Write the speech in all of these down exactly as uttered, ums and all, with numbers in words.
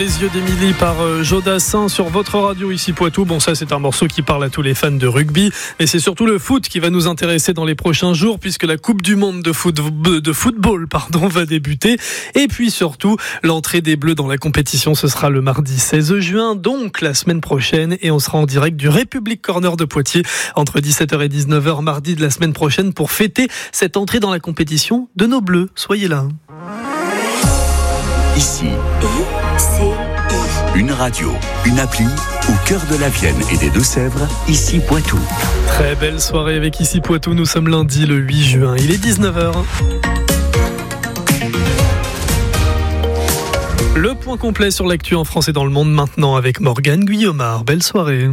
Les yeux d'Émilie par Jodassin sur votre radio ici Poitou. Bon, ça c'est un morceau qui parle à tous les fans de rugby, mais c'est surtout le foot qui va nous intéresser dans les prochains jours puisque la Coupe du Monde de, foot, de football pardon, va débuter. Et puis surtout, l'entrée des Bleus dans la compétition, ce sera le mardi seize juin, donc la semaine prochaine, et on sera en direct du République Corner de Poitiers entre dix-sept heures et dix-neuf heures mardi de la semaine prochaine pour fêter cette entrée dans la compétition de nos Bleus. Soyez là. Ici, une radio, une appli au cœur de la Vienne et des Deux-Sèvres, ici Poitou. Très belle soirée avec ici Poitou. Nous sommes lundi le huit juin. Il est dix-neuf heures. Le point complet sur l'actu en France et dans le monde maintenant avec Morgane Guillaumard. Belle soirée.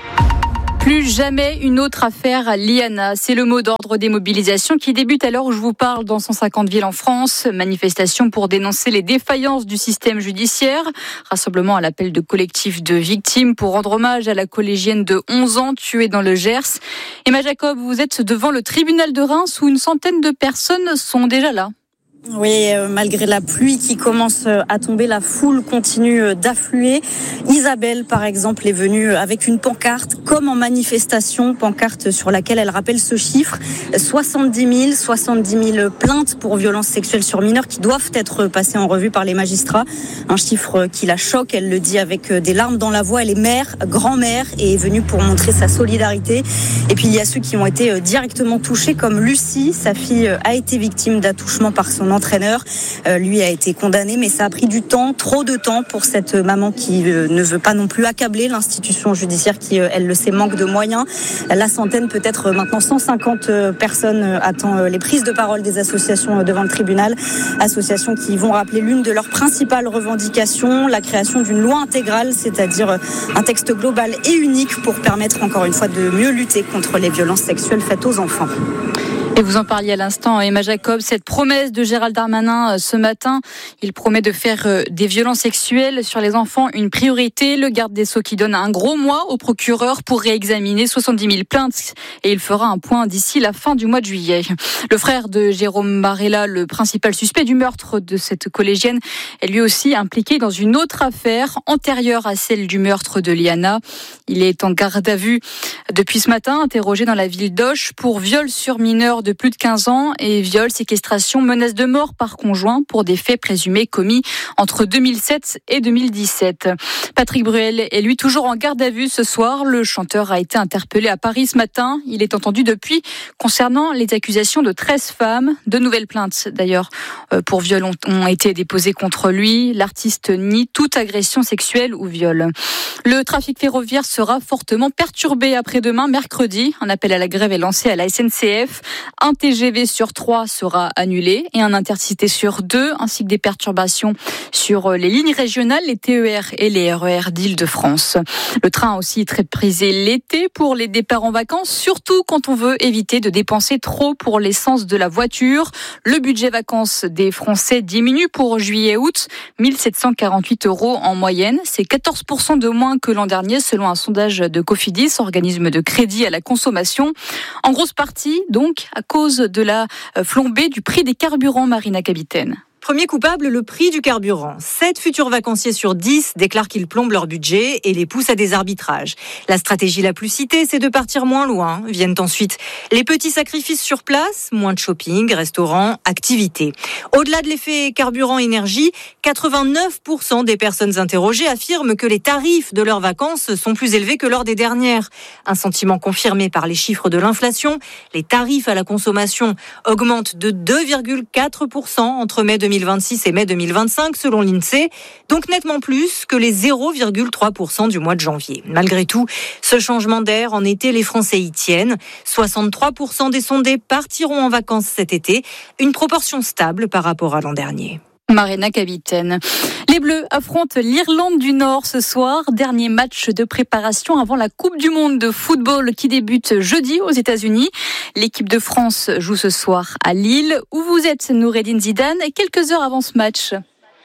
Plus jamais une autre affaire à Liana. C'est le mot d'ordre des mobilisations qui débutent à l'heure où je vous parle dans cent cinquante villes en France. Manifestation pour dénoncer les défaillances du système judiciaire. Rassemblement à l'appel de collectifs de victimes pour rendre hommage à la collégienne de onze ans tuée dans le Gers. Emma Jacob, vous êtes devant le tribunal de Reims où une centaine de personnes sont déjà là. Oui, euh, malgré la pluie qui commence à tomber, la foule continue d'affluer. Isabelle, par exemple, est venue avec une pancarte, comme en manifestation, pancarte sur laquelle elle rappelle ce chiffre. soixante-dix mille, soixante-dix mille plaintes pour violences sexuelles sur mineurs qui doivent être passées en revue par les magistrats. Un chiffre qui la choque, elle le dit avec des larmes dans la voix. Elle est mère, grand-mère et est venue pour montrer sa solidarité. Et puis il y a ceux qui ont été directement touchés, comme Lucie. Sa fille a été victime d'attouchement par son entraîneur. Euh, lui a été condamné, mais ça a pris du temps, trop de temps pour cette maman qui euh, ne veut pas non plus accabler l'institution judiciaire qui, euh, elle le sait, manque de moyens. La centaine, peut-être maintenant cent cinquante personnes euh, attend euh, les prises de parole des associations euh, devant le tribunal. Associations qui vont rappeler l'une de leurs principales revendications, la création d'une loi intégrale, c'est-à-dire euh, un texte global et unique pour permettre encore une fois de mieux lutter contre les violences sexuelles faites aux enfants. Et vous en parliez à l'instant, Emma Jacob, cette promesse de Gérald Darmanin ce matin, il promet de faire des violences sexuelles sur les enfants une priorité. Le garde des Sceaux qui donne un gros mois au procureur pour réexaminer soixante-dix mille plaintes et il fera un point d'ici la fin du mois de juillet. Le frère de Jérôme Barella, le principal suspect du meurtre de cette collégienne, est lui aussi impliqué dans une autre affaire antérieure à celle du meurtre de Liana. Il est en garde à vue depuis ce matin, interrogé dans la ville d'Auch pour viol sur mineur de plus de quinze ans et viol, séquestration, menace de mort par conjoint pour des faits présumés commis entre deux mille sept et deux mille dix-sept. Patrick Bruel est lui toujours en garde à vue ce soir. Le chanteur a été interpellé à Paris ce matin. Il est entendu depuis concernant les accusations de treize femmes. De nouvelles plaintes d'ailleurs pour viol ont, ont été déposées contre lui. L'artiste nie toute agression sexuelle ou viol. Le trafic ferroviaire sera fortement perturbé après-demain, mercredi. Un appel à la grève est lancé à la S N C F. Un T G V sur trois sera annulé et un intercité sur deux, ainsi que des perturbations sur les lignes régionales, les T E R et les R E R d'Île-de-France. Le train aussi est très prisé l'été pour les départs en vacances, surtout quand on veut éviter de dépenser trop pour l'essence de la voiture. Le budget vacances des Français diminue pour juillet-août, mille sept cent quarante-huit euros en moyenne. C'est quatorze pour cent de moins que l'an dernier, selon un sondage de Cofidis, organisme de crédit à la consommation. En grosse partie, donc, à cause de la flambée du prix des carburants, Marina Capitaine. Premier coupable, le prix du carburant. Sept futurs vacanciers sur dix déclarent qu'ils plombent leur budget et les poussent à des arbitrages. La stratégie la plus citée, c'est de partir moins loin. Viennent ensuite les petits sacrifices sur place, moins de shopping, restaurants, activités. Au-delà de l'effet carburant-énergie, quatre-vingt-neuf pour cent des personnes interrogées affirment que les tarifs de leurs vacances sont plus élevés que lors des dernières. Un sentiment confirmé par les chiffres de l'inflation. Les tarifs à la consommation augmentent de deux virgule quatre pour cent entre mai deux mille vingt-six et mai deux mille vingt-cinq selon l'INSEE, donc nettement plus que les zéro virgule trois pour cent du mois de janvier. Malgré tout, ce changement d'air en été, les Français y tiennent. soixante-trois pour cent des sondés partiront en vacances cet été, une proportion stable par rapport à l'an dernier. Marina Capitaine. Les Bleus affrontent l'Irlande du Nord ce soir. Dernier match de préparation avant la Coupe du Monde de football qui débute jeudi aux États-Unis. L'équipe de France joue ce soir à Lille. Où vous êtes, Noureddine Zidane, quelques heures avant ce match?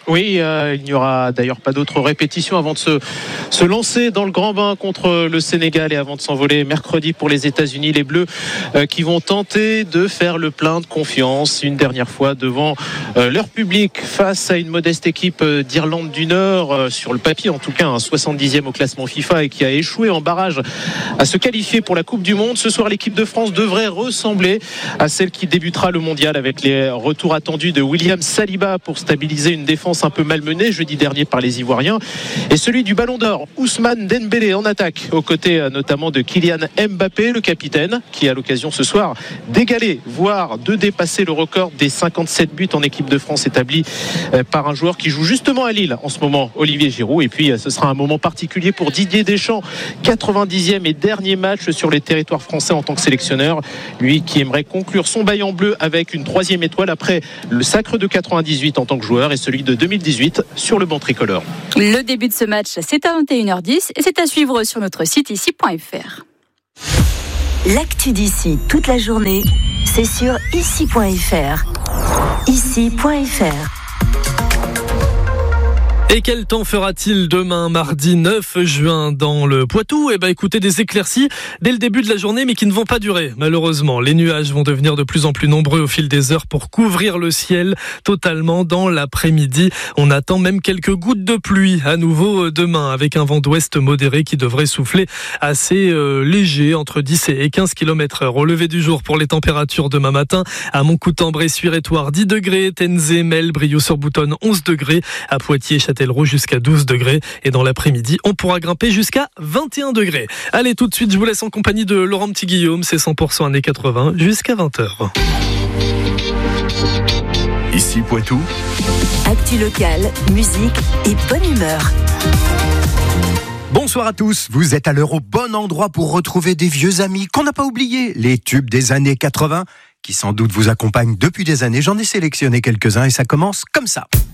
Oui, euh, il n'y aura d'ailleurs pas d'autres répétitions avant de se, se lancer dans le grand bain contre le Sénégal et avant de s'envoler mercredi pour les États-Unis. Les Bleus euh, qui vont tenter de faire le plein de confiance une dernière fois devant euh, leur public face à une modeste équipe euh, d'Irlande du Nord, euh, sur le papier en tout cas, un soixante-dixième au classement FIFA et qui a échoué en barrage à se qualifier pour la Coupe du Monde. Ce soir, l'équipe de France devrait ressembler à celle qui débutera le mondial avec les retours attendus de William Saliba pour stabiliser une défense un peu malmenée jeudi dernier par les Ivoiriens et celui du Ballon d'Or, Ousmane Dembélé en attaque aux côtés notamment de Kylian Mbappé, le capitaine qui a l'occasion ce soir d'égaler, voire de dépasser le record des cinquante-sept buts en équipe de France établi par un joueur qui joue justement à Lille en ce moment, Olivier Giroud. Et puis ce sera un moment particulier pour Didier Deschamps, quatre-vingt-dixième et dernier match sur les territoires français en tant que sélectionneur, lui qui aimerait conclure son bail en bleu avec une troisième étoile après le sacre de quatre-vingt-dix-huit en tant que joueur et celui de deux mille dix-huit sur le banc tricolore. Le début de ce match, c'est à vingt et une heures dix et c'est à suivre sur notre site ici point f r. L'actu d'ici toute la journée, c'est sur ici point f r. ici point f r. Et quel temps fera-t-il demain, mardi neuf juin, dans le Poitou ? Eh ben, écoutez, des éclaircies dès le début de la journée, mais qui ne vont pas durer, malheureusement. Les nuages vont devenir de plus en plus nombreux au fil des heures pour couvrir le ciel totalement dans l'après-midi. On attend même quelques gouttes de pluie à nouveau demain, avec un vent d'ouest modéré qui devrait souffler assez euh, léger, entre dix et quinze kilomètres heure. Au lever du jour pour les températures demain matin, à Montcoutan, Bressuire-Étoire, dix degrés, Tenzé, Mel, Brioude-sur-Boutonne, onze degrés, à Poitiers, Châtellerault, jusqu'à douze degrés et dans l'après-midi on pourra grimper jusqu'à vingt et un degrés. Allez, tout de suite je vous laisse en compagnie de Laurent Petit-Guillaume, c'est cent pour cent années quatre-vingts jusqu'à vingt heures. Ici Poitou. Actu locale, musique et bonne humeur. Bonsoir à tous, vous êtes à l'heure au bon endroit pour retrouver des vieux amis qu'on n'a pas oubliés, les tubes des années quatre-vingts qui sans doute vous accompagnent depuis des années. J'en ai sélectionné quelques-uns et ça commence comme ça.